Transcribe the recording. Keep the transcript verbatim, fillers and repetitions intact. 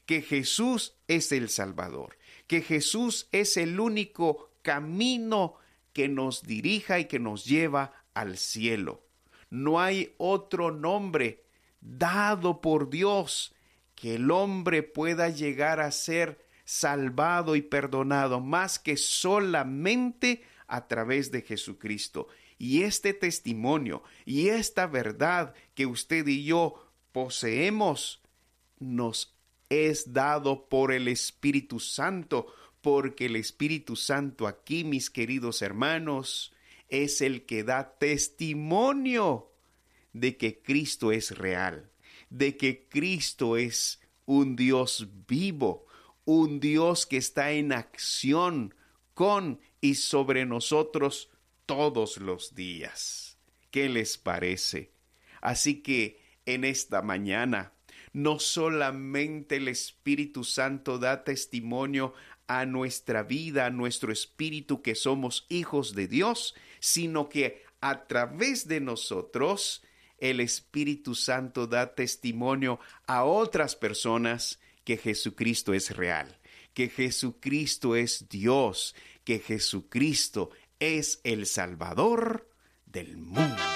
que Jesús es el Salvador, que Jesús es el único camino que nos dirija y que nos lleva al cielo. No hay otro nombre dado por Dios que el hombre pueda llegar a ser salvado y perdonado más que solamente a través de Jesucristo. Y este testimonio y esta verdad que usted y yo poseemos nos es dado por el Espíritu Santo, porque el Espíritu Santo aquí, mis queridos hermanos, es el que da testimonio de que Cristo es real, de que Cristo es un Dios vivo, un Dios que está en acción con y sobre nosotros todos los días. ¿Qué les parece? Así que en esta mañana, no solamente el Espíritu Santo da testimonio a nuestra vida, a nuestro espíritu que somos hijos de Dios, sino que a través de nosotros el Espíritu Santo da testimonio a otras personas que Jesucristo es real, que Jesucristo es Dios, que Jesucristo es el Salvador del mundo.